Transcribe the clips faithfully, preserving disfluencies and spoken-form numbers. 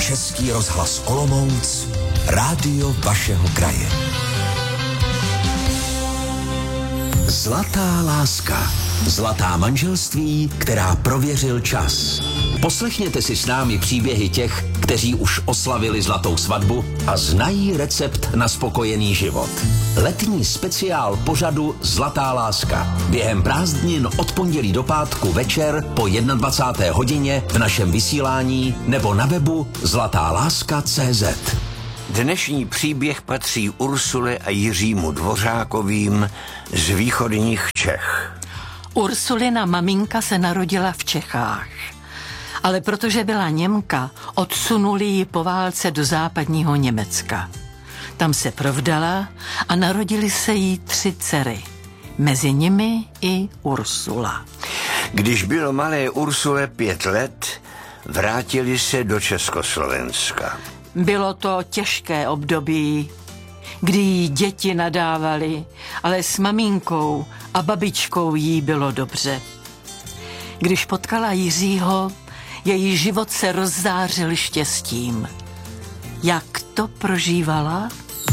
Český rozhlas Olomouc, rádio vašeho kraje. Zlatá láska. Zlatá manželství, která prověřil čas. Poslechněte si s námi příběhy těch, kteří už oslavili zlatou svatbu a znají recept na spokojený život. Letní speciál pořadu Zlatá láska. Během prázdnin od pondělí do pátku večer po dvacáté jedné hodině v našem vysílání nebo na webu zlatá láska tečka cé zet. Dnešní příběh patří Ursule a Jiřímu Dvořákovým z východních Čech. Ursulina maminka se narodila v Čechách, ale protože byla Němka, odsunuli ji po válce do západního Německa. Tam se provdala a narodili se jí tři dcery, mezi nimi i Ursula. Když bylo malé Ursule pět let, vrátili se do Československa. Bylo to těžké období, kdy jí děti nadávali, ale s maminkou a babičkou jí bylo dobře. Když potkala Jiřího, její život se rozzářil štěstím. Jak to prožívala?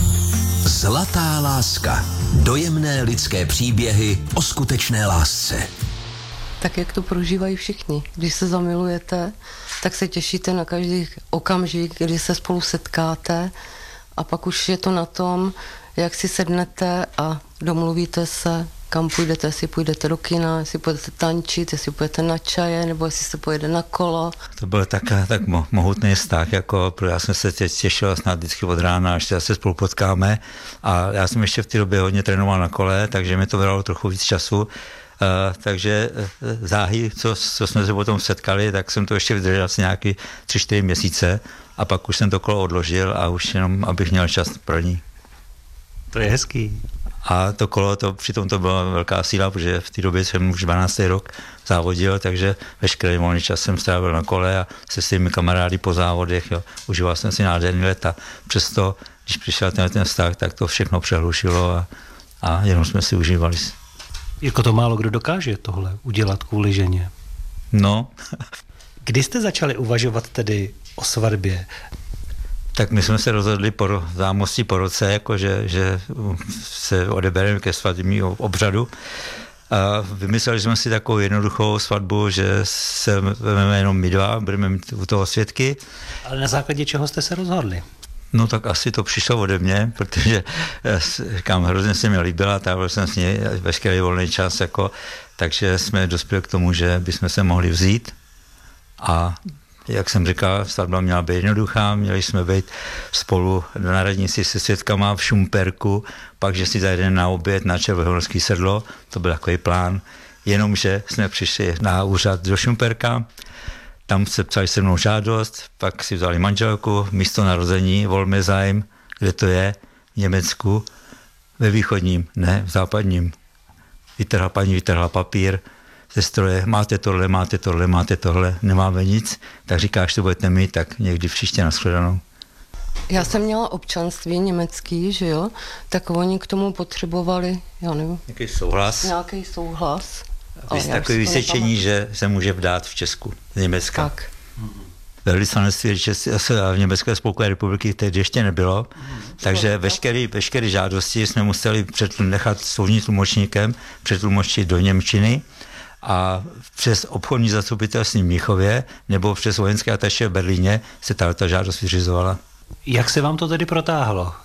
Zlatá láska. Dojemné lidské příběhy o skutečné lásce. Tak jak to prožívají všichni. Když se zamilujete, tak se těšíte na každý okamžik, kdy se spolu setkáte a pak už je to na tom, jak si sednete a domluvíte se, kam půjdete, jestli půjdete do kina, jestli půjdete tančit, jestli půjdete na čaje, nebo jestli se pojede na kolo. To byl tak, tak mo- mohutný vztah, jako, já jsem se těšil snad vždycky od rána, až se spolu potkáme a já jsem ještě v té době hodně trénoval na kole, takže mi to bralo trochu víc času. Uh, takže uh, záhy, co, co jsme se potom setkali, tak jsem to ještě vydržel asi nějaký tři, čtyři měsíce a pak už jsem to kolo odložil a už jenom, abych měl čas pro ní. To je hezký. A to kolo, to, přitom to byla velká síla, protože v té době jsem už dvanáctý rok závodil, takže veškerý volný čas jsem strávil na kole a se svými kamarády po závodech, jo. Užíval jsem si nádherný let a přesto, když přišel ten, ten vztah, tak to všechno přehlušilo a, a jenom jsme si užívali. Jako to málo kdo dokáže tohle udělat kvůli ženě. No. Kdy jste začali uvažovat tedy o svatbě? Tak my jsme se rozhodli po zámosti po roce, jako že, že se odebereme ke svatebnímu obřadu. A vymysleli jsme si takovou jednoduchou svatbu, že se vezmeme jenom my dva, budeme mít u toho svědky. Ale na základě čeho jste se rozhodli? No tak asi to přišlo ode mě, protože říkám, hrozně se mi líbila, trávil jsem s ní veškerý volný čas, jako, takže jsme dospěli k tomu, že bychom se mohli vzít a jak jsem říkal, svatba měla být jednoduchá, měli jsme být spolu na radnici se svědkama v Šumperku, pak, že si zajedeme na oběd na Červohorský sedlo, to byl takový plán, jenomže jsme přišli na úřad do Šumperka, tam se psali se mnou žádost, pak si vzali manželku, místo narození, Volmezheim, kde to je, v Německu, ve východním, ne, v západním. Vytrhla paní, vytrhla papír ze stroje, máte tohle, máte tohle, máte tohle, nemáme nic, tak říká, až to budete mít, tak někdy příště nashledanou. Já jsem měla občanství německý, že jo, tak oni k tomu potřebovali, já nevím. Nějaký souhlas? Nějaký souhlas. Vy takové vysvědčení, že se může vdát v Česku, z Německa. Tak. Velvyslanectví v Německé spolkové republiky teď ještě nebylo, takže veškeré, veškeré žádosti jsme museli nechat soudním tlumočníkem přetlumočit do němčiny a přes obchodní zastupitelství v Mnichově nebo přes vojenské ataše v Berlíně se ta žádost vyřizovala. Jak se vám to tedy protáhlo?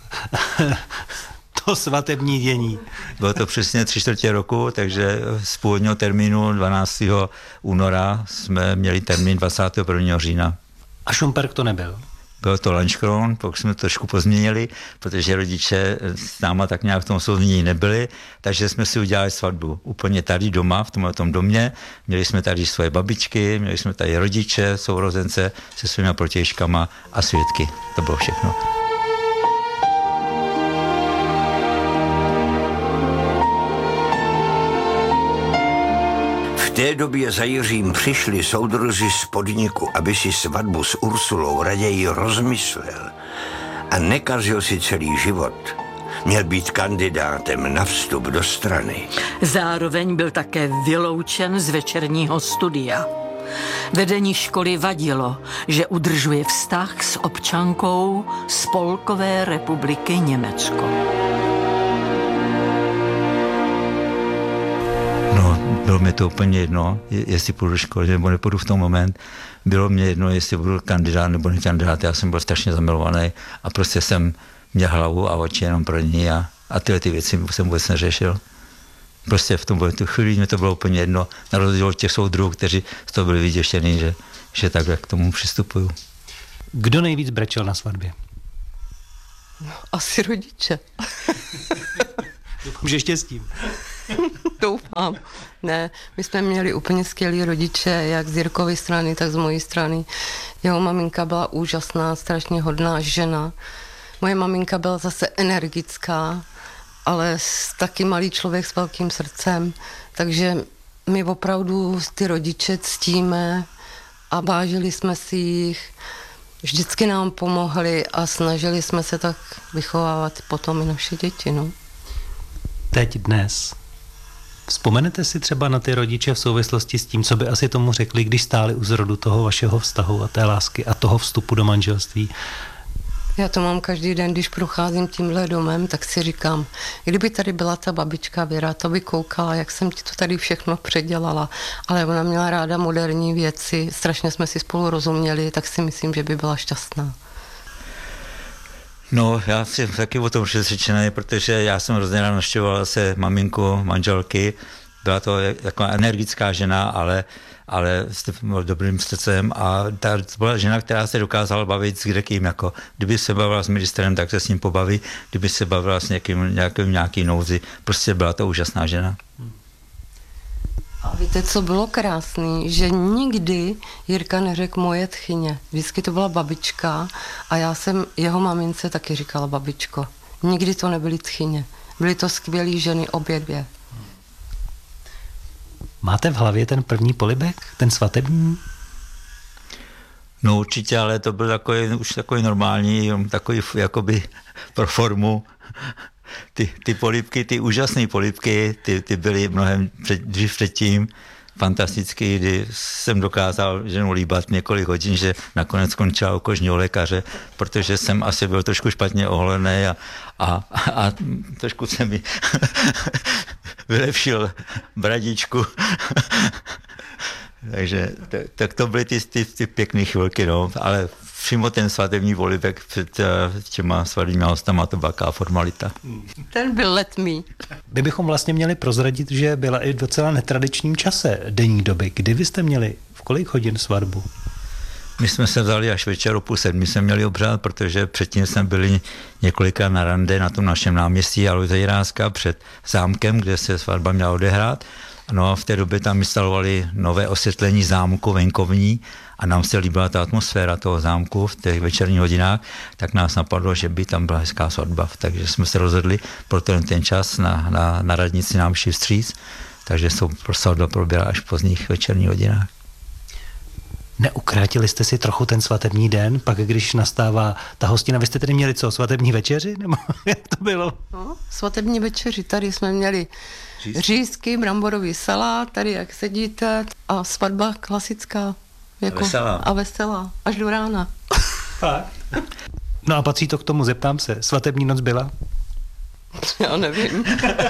To svatební dění. Bylo to přesně tři čtvrtě roku, takže z původního termínu dvanáctého února jsme měli termín dvacátého prvního října. A Šumperk to nebyl? Byl to Lanškron, pokud jsme to trošku pozměnili, protože rodiče s náma tak nějak v tom souznění nebyli, takže jsme si udělali svatbu úplně tady doma, v tomhle tom domě. Měli jsme tady svoje babičky, měli jsme tady rodiče, sourozence se svými protějškama a svědky. To bylo všechno. V té době za Jiřím přišli soudruzi z podniku, aby si svatbu s Ursulou raději rozmyslel a nekazil si celý život. Měl být kandidátem na vstup do strany. Zároveň byl také vyloučen z večerního studia. Vedení školy vadilo, že udržuje vztah s občankou Spolkové republiky Německo. No, bylo mi to úplně jedno, jestli půjdu do školy nebo nepůjdu v tom moment. Bylo mě jedno, jestli budu kandidát nebo nekandidát. Já jsem byl strašně zamilovaný a prostě jsem měl hlavu a oči jenom pro ní a, a tyhle ty věci jsem vůbec neřešil. Prostě v tom tu chvíli mi to bylo úplně jedno, na rozdíl od těch soudruhů, kteří z toho byli vyděšení, že, že takhle k tomu přistupuju. Kdo nejvíc brečel na svatbě? No, asi rodiče. Doufám, že štěstím. Doufám. Ne, my jsme měli úplně skvělý rodiče, jak z Jirkovy strany, tak z mojí strany. Jeho maminka byla úžasná, strašně hodná žena. Moje maminka byla zase energická, ale taky malý člověk s velkým srdcem. Takže my opravdu ty rodiče ctíme a vážili jsme si jich. Vždycky nám pomohli a snažili jsme se tak vychovávat potom i naše děti. No. Teď dnes. Vzpomenete si třeba na ty rodiče v souvislosti s tím, co by asi tomu řekli, když stáli u zrodu toho vašeho vztahu a té lásky a toho vstupu do manželství? Já to mám každý den, když procházím tímhle domem, tak si říkám, kdyby tady byla ta babička Věra, to by koukala, jak jsem ti to tady všechno předělala, ale ona měla ráda moderní věci, strašně jsme si spolu rozuměli, tak si myslím, že by byla šťastná. No, já jsem taky o tom přesvědčený, protože já jsem hrozně rád navštěvoval se maminku, manželky, byla to jako energická žena, ale ale s dobrým srdcem a ta byla žena, která se dokázala bavit s kdekým, jako kdyby se bavila s ministrem, tak se s ním pobaví, kdyby se bavila s někým, nějakým, nějaký nouzi, prostě byla to úžasná žena. A víte, co bylo krásný? Že nikdy Jirka neřekl moje tchyně. Vždycky to byla babička a já jsem jeho mamince taky říkala babičko. Nikdy to nebyly tchyně. Byly to skvělý ženy, obě dvě. Máte v hlavě ten první polibek, ten svatební? No určitě, ale to byl takový, už takový normální, takový jakoby pro formu. Ty, ty polibky, ty úžasné polibky, ty, ty byly mnohem před, dřív předtím fantastický, kdy jsem dokázal ženu líbat několik hodin, že nakonec skončila u kožního lékaře, protože jsem asi byl trošku špatně oholený a, a, a trošku se mi vylepšil bradičku. Takže tak, tak to byly ty, ty, ty pěkné chvilky, no, ale přímo ten svatební polibek před těma svatebníma hostama, to byla taková formalita. Ten byl letmý. My bychom vlastně měli prozradit, že byla i v docela netradičním čase denní doby. Kdy vy jste měli, v kolik hodin svatbu? My jsme se vzali až večer o půl sedmi jsme měli obřád, protože předtím jsme byli několika na rande na tom našem náměstí Alojza Jiráska před zámkem, kde se svatba měla odehrát. No a v té době tam instalovali nové osvětlení zámku venkovní a nám se líbila ta atmosféra toho zámku v těch večerních hodinách, tak nás napadlo, že by tam byla hezká svatba. Takže jsme se rozhodli pro ten, ten čas na, na, na radnici nám šli vstříc, takže svatba proběhla až v pozdních večerních hodinách. Neukrátili jste si trochu ten svatební den, pak když nastává ta hostina, vy jste tedy měli co, svatební večeři, nebo jak to bylo? No, svatební večeři, tady jsme měli řízky, řízky bramborový salát, tady jak sedíte a svatba klasická. Jako, a veselá. A veselá, až do rána. No a patří to k tomu, zeptám se, svatební noc byla? Já nevím.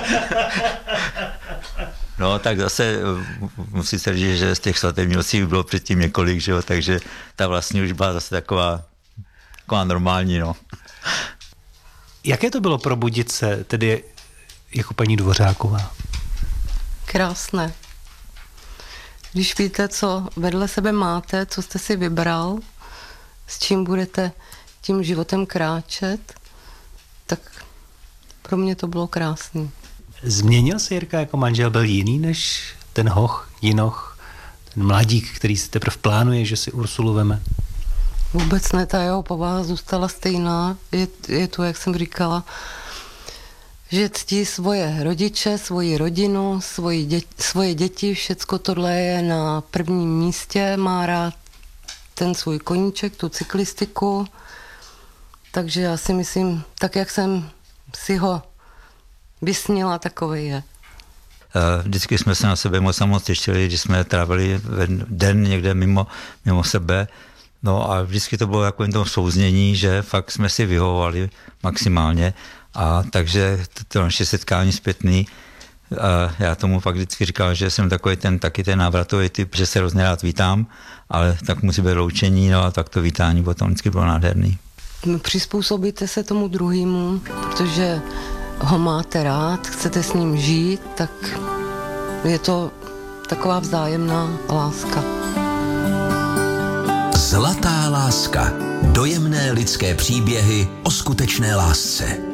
No tak zase musí se říct, že z těch svatebních nocí bylo předtím několik, že jo, takže ta vlastně už byla zase taková, taková normální, no. Jaké to bylo probudit se tedy jako paní Dvořáková? Krásné. Když víte, co vedle sebe máte, co jste si vybral, s čím budete tím životem kráčet, tak pro mě to bylo krásný. Změnil se Jirka jako manžel, byl jiný než ten hoch, jinoch, ten mladík, který si teprve plánuje, že si Ursulu veme? Vůbec ne, ta jeho povaha zůstala stejná. Je, je to, jak jsem říkala, že ctí svoje rodiče, svoji rodinu, svoji dě, svoje děti, všecko tohle je na prvním místě, má rád ten svůj koníček, tu cyklistiku, takže já si myslím, tak jak jsem si ho vysnila, takový je. vždycky jsme se na sebe moc a moc těšili, když jsme trávili den někde mimo, mimo sebe. No a vždycky to bylo jako jen to souznění, že fakt jsme si vyhovovali maximálně. A takže to, to naše setkání zpětný, a já tomu pak vždycky říkal, že jsem takový ten, taky ten návratový typ, že se hrozně rád vítám, ale tak musí být loučení, no a tak to vítání potom vždycky bylo nádherný. Přizpůsobíte se tomu druhému, protože ho máte rád, chcete s ním žít, tak je to taková vzájemná láska. Zlatá láska. Dojemné lidské příběhy o skutečné lásce.